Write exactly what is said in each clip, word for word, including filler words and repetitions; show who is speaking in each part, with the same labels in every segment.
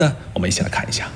Speaker 1: 那我们一起来看一下。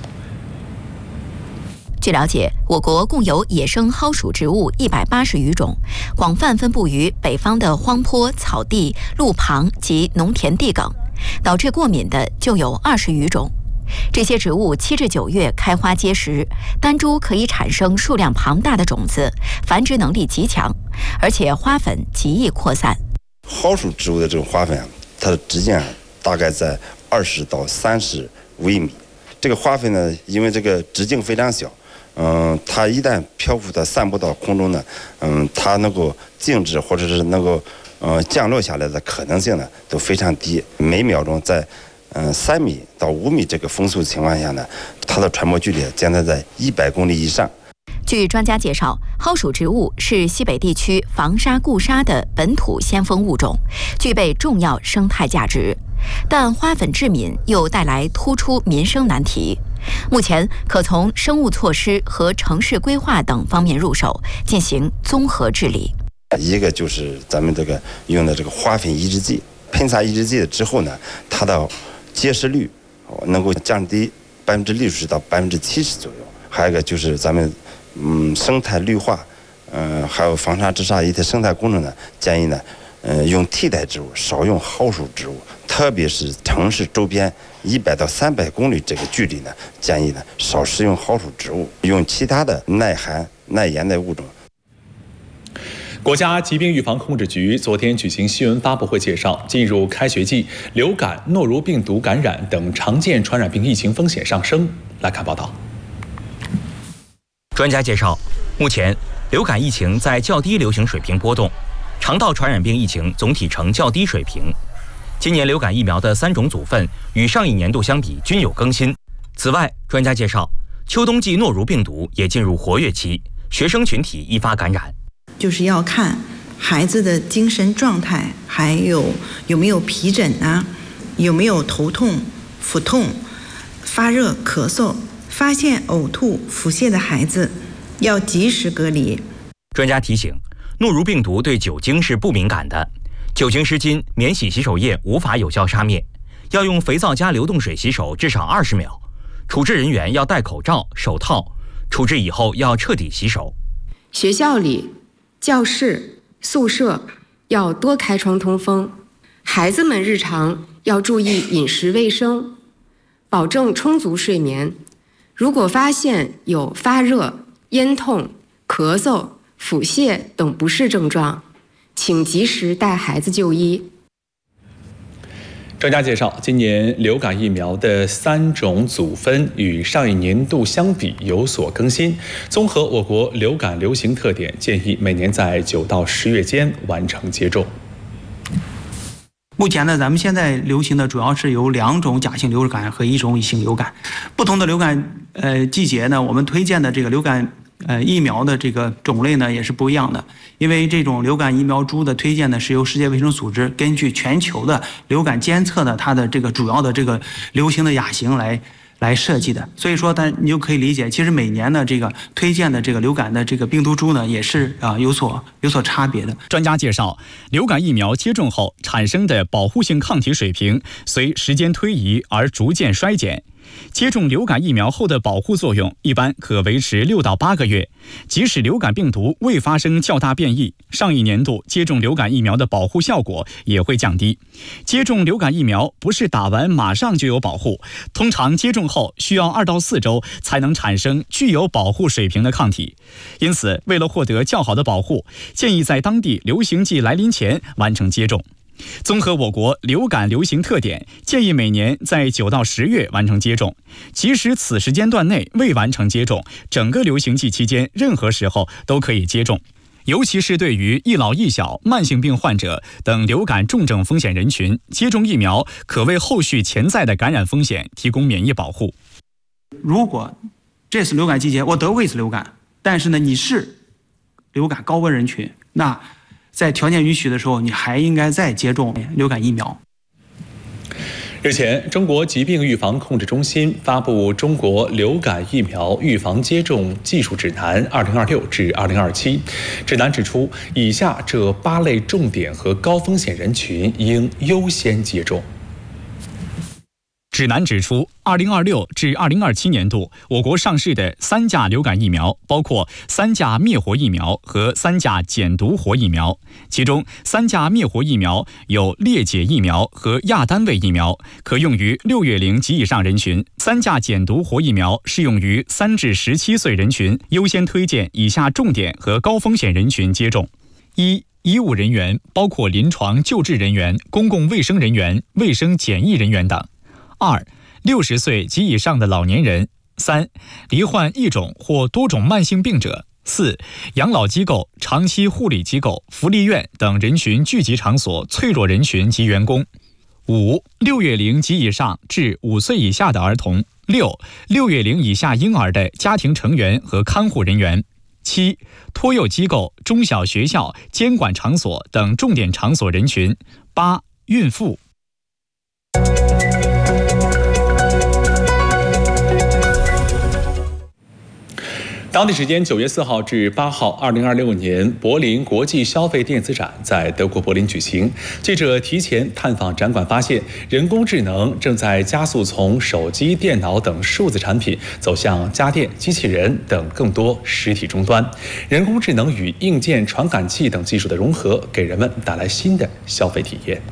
Speaker 2: 据了解，我国共有野生蒿属植物一百八十余种，广泛分布于北方的荒坡、草地、路旁及农田地埂，导致过敏的就有二十余种。这些植物七至九月开花结实，单株可以产生数量庞大的种子，繁殖能力极强，而且花粉极易扩散。
Speaker 3: 蒿属植物的这种花粉，它的直径大概在二十到三十微米。这个花粉呢，因为这个直径非常小。嗯，它一旦漂浮到散布到空中呢，嗯，它能够静止或者是能够呃降落下来的可能性呢都非常低。每秒钟在嗯三米到五米这个风速情况下呢，它的传播距离将在在一百公里以上。
Speaker 2: 据专家介绍，蒿属植物是西北地区防沙固沙的本土先锋物种，具备重要生态价值。但花粉致敏又带来突出民生难题。目前可从生物措施和城市规划等方面入手，进行综合治理。
Speaker 3: 一个就是咱们这个用的这个花粉抑制剂，喷洒抑制剂之后呢，它的结实率能够降低百分之六十到百分之七十左右。还有一个就是咱们嗯生态绿化，嗯、呃、还有防沙治沙一些生态工程呢，建议呢，呃用替代植物，少用蒿属植物，特别是城市周边一百到三百公里这个距离呢，建议呢少食用蒿属植物，用其他的耐寒耐盐的物种。
Speaker 1: 国家疾病预防控制局昨天举行新闻发布会，介绍进入开学季，流感、诺如病毒感染等常见传染病疫情风险上升。来看报道。
Speaker 4: 专家介绍，目前流感疫情在较低流行水平波动，肠道传染病疫情总体呈较低水平。今年流感疫苗的三种组分与上一年度相比均有更新。此外，专家介绍，秋冬季诺如病毒也进入活跃期，学生群体易发感染。
Speaker 5: 就是要看孩子的精神状态，还有有没有皮疹啊，有没有头痛、腹痛、发热、咳嗽，发现呕吐、腹泻的孩子要及时隔离。
Speaker 4: 专家提醒，诺如病毒对酒精是不敏感的，酒精湿巾、免洗洗手液无法有效杀灭，要用肥皂加流动水洗手至少二十秒。处置人员要戴口罩、手套，处置以后要彻底洗手。
Speaker 6: 学校里、教室、宿舍要多开窗通风，孩子们日常要注意饮食卫生，保证充足睡眠。如果发现有发热、咽痛、咳嗽、腹泻等不适症状，请及时带孩子就医。
Speaker 1: 专家介绍，今年流感疫苗的三种组分与上一年度相比有所更新。综合我国流感流行特点，建议每年在九到十月间完成接种。
Speaker 7: 目前呢，咱们现在流行的主要是有两种甲型流感和一种乙型流感。不同的流感呃季节呢，我们推荐的这个流感呃疫苗的这个种类呢也是不一样的。因为这种流感疫苗株的推荐呢，是由世界卫生组织根据全球的流感监测的它的这个主要的这个流行的亚型来来设计的。所以说，但你就可以理解，其实每年的这个推荐的这个流感的这个病毒株呢，也是啊有所有所差别的。
Speaker 8: 专家介绍，流感疫苗接种后产生的保护性抗体水平随时间推移而逐渐衰减。接种流感疫苗后的保护作用一般可维持六到八个月，即使流感病毒未发生较大变异，上一年度接种流感疫苗的保护效果也会降低。接种流感疫苗不是打完马上就有保护，通常接种后需要二到四周才能产生具有保护水平的抗体。因此，为了获得较好的保护，建议在当地流行季来临前完成接种。综合我国流感流行特点，建议每年在九到十月完成接种。即使此时间段内未完成接种，整个流行季期间任何时候都可以接种。尤其是对于易老易小、慢性病患者等流感重症风险人群，接种疫苗可为后续潜在的感染风险提供免疫保护。
Speaker 7: 如果这次流感季节我得过一次流感，但是呢你是流感高危人群，那在条件允许的时候，你还应该再接种流感疫苗。
Speaker 1: 日前，中国疾病预防控制中心发布《中国流感疫苗预防接种技术指南（二零二六至二零二七）》。指南指出，以下这八类重点和高风险人群应优先接种。
Speaker 8: 指南指出，二零二六至二零二七年度我国上市的三价流感疫苗包括三价灭活疫苗和三价减毒活疫苗，其中三价灭活疫苗有裂解疫苗和亚单位疫苗，可用于六月龄及以上人群；三价减毒活疫苗适用于三至十七岁人群，优先推荐以下重点和高风险人群接种：一、医务人员，包括临床救治人员、公共卫生人员、卫生检疫人员等；二、六十岁及以上的老年人；三、罹患一种或多种慢性病者；四、养老机构、长期护理机构、福利院等人群聚集场所脆弱人群及员工；五、六月龄及以上至五岁以下的儿童；六、六月龄以下婴儿的家庭成员和看护人员；七、托幼机构、中小学校、监管场所等重点场所人群；八、孕妇。
Speaker 1: 当地时间九月四号至八号，二零二六年柏林国际消费电子展在德国柏林举行。记者提前探访展馆，发现人工智能正在加速从手机、电脑等数字产品走向家电、机器人等更多实体终端。人工智能与硬件传感器等技术的融合，给人们带来新的消费体验。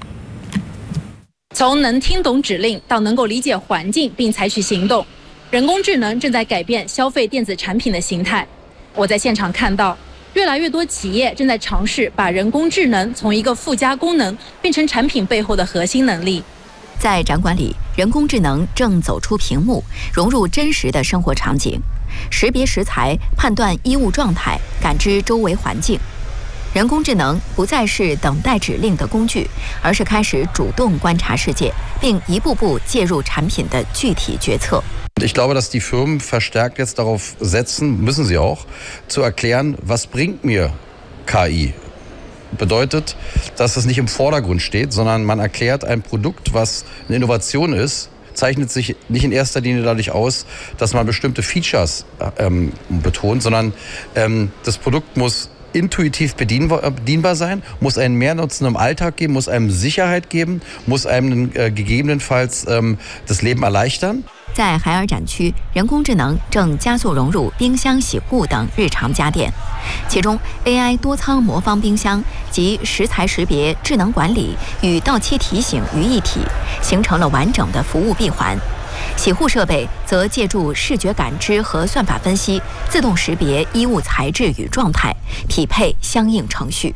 Speaker 9: 从能听懂指令到能够理解环境并采取行动，人工智能正在改变消费电子产品的形态。我在现场看到，越来越多企业正在尝试把人工智能从一个附加功能变成产品背后的核心能力。
Speaker 2: 在展馆里，人工智能正走出屏幕，融入真实的生活场景，识别食材、判断衣物状态、感知周围环境。人工智能不再是等待指令的工具，而是开始主动观察世界，并一步步介入产品的具体决策。
Speaker 10: Ich glaube, dass die Firmen verstärkt jetzt darauf setzen, müssen sie auch, zu erklären, was bringt mir K I. Bedeutet, dass es nicht im Vordergrund steht, sondern man erklärt ein Produkt, was eine Innovation ist, zeichnet sich nicht in erster Linie dadurch aus, dass man bestimmte Features ähm, betont, sondern ähm, das Produkt muss intuitiv bedienbar, bedienbar sein, muss einen Mehrnutzen im Alltag geben, muss einem Sicherheit geben, muss einem äh, gegebenenfalls ähm, das Leben erleichtern.
Speaker 2: 在海尔展区，人工智能正加速融入冰箱、洗护等日常家电，其中 A I 多仓魔方冰箱及食材识别、智能管理与到期提醒于一体，形成了完整的服务闭环。洗护设备则借助视觉感知和算法分析，自动识别衣物材质与状态，匹配相应程序。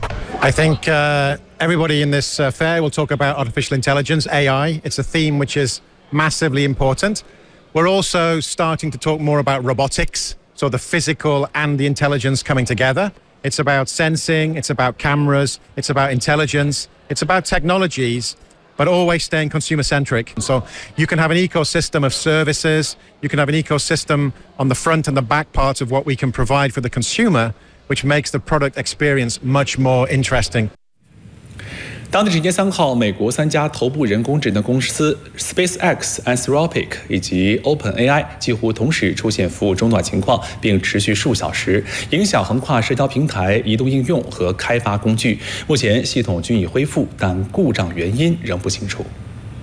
Speaker 11: I think uh, everybody in this uh, fair will talk about artificial intelligence, A I. It's a theme which is massively important. We're also starting to talk more about robotics, so the physical and the intelligence coming together. It's about sensing, it's about cameras, it's about intelligence, it's about technologies, but always staying consumer-centric. So you can have an ecosystem of services, you can have an ecosystem on the front and the back part of what we can provide for the consumer, which makes the product experience much more interesting.
Speaker 1: 当地时间三号，美国三家头部人工智能公司 SpaceX、Anthropic 以及 OpenAI 几乎同时出现服务中断情况，并持续数小时，影响横跨社交平台、移动应用和开发工具。目前系统均已恢复，但故障原因仍不清楚。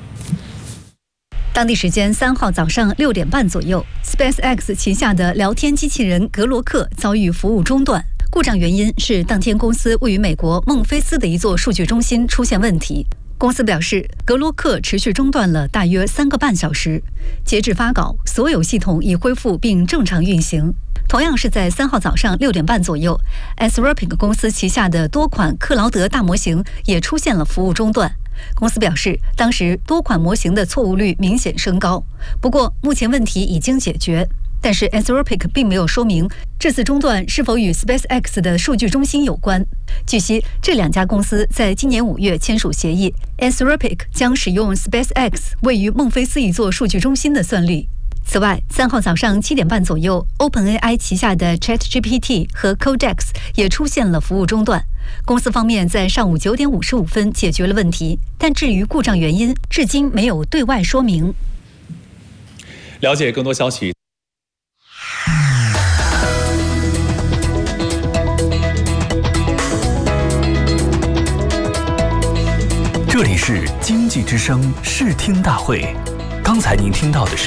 Speaker 12: 当地时间三号早上六点半左右 ，SpaceX 旗下的聊天机器人格罗克遭遇服务中断。故障原因是当天公司位于美国孟菲斯的一座数据中心出现问题。公司表示，格罗克持续中断了大约三个半小时。截至发稿，所有系统已恢复并正常运行。同样是在三号早上六点半左右 ，Anthropic 公司旗下的多款克劳德大模型也出现了服务中断。公司表示，当时多款模型的错误率明显升高，不过目前问题已经解决。但是 Anthropic 并没有说明这次中断是否与 SpaceX 的数据中心有关。据悉，这两家公司在今年五月签署协议 ，Anthropic 将使用 SpaceX 位于孟菲斯一座数据中心的算力。此外，三号早上七点半左右 ，OpenAI 旗下的 ChatGPT 和 Codex 也出现了服务中断。公司方面在上午九点五十五分解决了问题，但至于故障原因，至今没有对外说明。
Speaker 1: 了解更多消息。
Speaker 13: 这里是经济之之声视听大会。刚才您听到的是